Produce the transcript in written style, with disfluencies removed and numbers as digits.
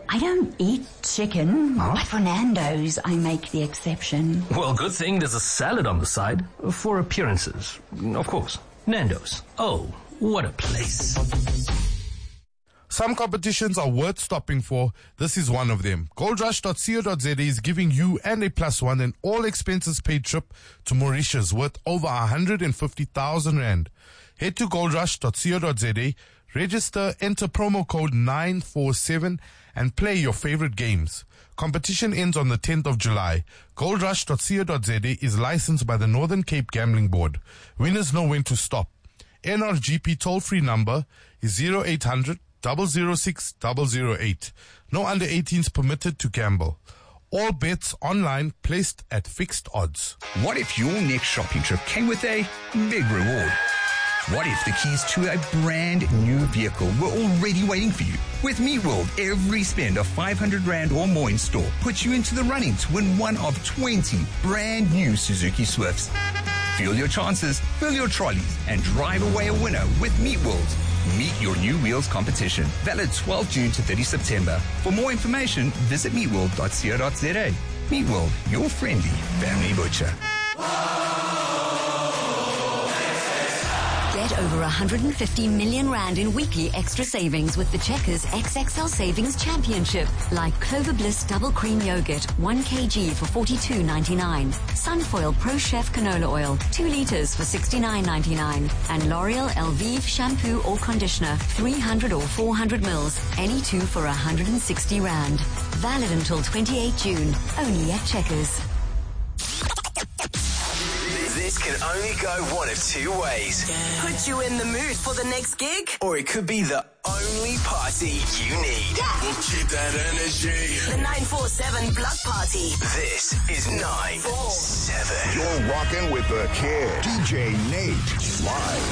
I don't eat chicken, but for Nando's, I make the exception. Well, good thing there's a salad on the side for appearances. Of course. Nando's. Oh, what a place. Some competitions are worth stopping for. This is one of them. Goldrush.co.za is giving you and a plus one an all expenses paid trip to Mauritius worth over 150,000 Rand. Head to goldrush.co.za, register, enter promo code 947 and play your favorite games. Competition ends on the 10th of July. Goldrush.co.za is licensed by the Northern Cape Gambling Board. Winners know when to stop. NRGP toll-free number is 0800 006 008. No under 18s permitted to gamble. All bets online placed at fixed odds. What if your next shopping trip came with a big reward? What if the keys to a brand new vehicle were already waiting for you? With MeetWorld, every spend of 500 Rand or more in store puts you into the running to win one of 20 brand new Suzuki Swifts. Fuel your chances, fill your trolleys, and drive away a winner with MeetWorld. Meet your new wheels competition. Valid 12 June to 30 September. For more information, visit meetworld.co.za. MeetWorld, your friendly family butcher. Get over 150 million Rand in weekly extra savings with the Checkers XXL Savings Championship, like Clover Bliss Double Cream Yogurt, 1 kg for $42.99. Sunfoil Pro Chef Canola Oil, 2 liters for $69.99. And L'Oreal Elvive Shampoo or Conditioner, 300 or 400 mils, any two for 160 Rand. Valid until 28 June, only at Checkers. This can only go one of two ways. Put you in the mood for the next gig? Or it could be the only party you need. We'll keep that energy. The 947 Block Party. This is 947. You're rocking with the kid, DJ Nate, live.